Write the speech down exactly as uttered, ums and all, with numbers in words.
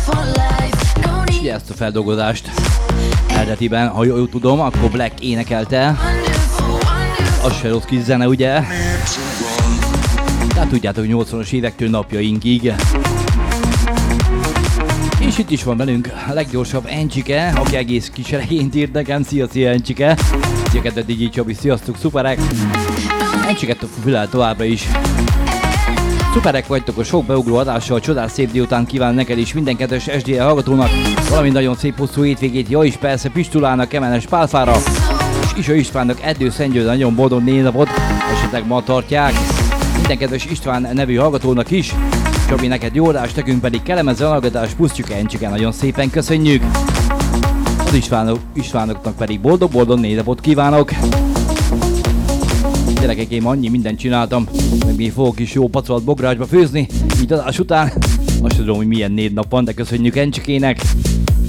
És ugye ezt a feldolgozást eredetiben, ha jól tudom, akkor Black énekelte. Az se rossz kis zene, ugye? Tehát tudjátok, nyolcvanas évektől napjainkig. És itt is van velünk a leggyorsabb Encsike, aki egész kis regényt írt nekem. Szia, szia Encsike! Szia, kedves dé dzsé Csabi, sziasztok, szuperek! Encsiket a fülel továbbra is. Szuperek vagytok, a sok beugró adással, csodás szép délután kíván neked is, minden kedves es dé el hallgatónak, valamint nagyon szép hosszú hétvégét, ja is persze Pistulának, Kemenes Pálfára, és Isa Istvánnak Erdő Szentgyőre nagyon boldog névnapot, esetleg ma tartják. Minden kedves István nevű hallgatónak is, Csabi, neked jó adást, nekünk pedig kellemes hallgatás, pusztjuk Encsike, nagyon szépen köszönjük. Az Istvánok, Istvánoknak pedig boldog-boldog névnapot kívánok. Gyerekek, én annyi mindent csináltam, meg még fogok is jó pacolat bográsba főzni, így adás után. Azt tudom, hogy milyen névnap van, de köszönjük Encsikének.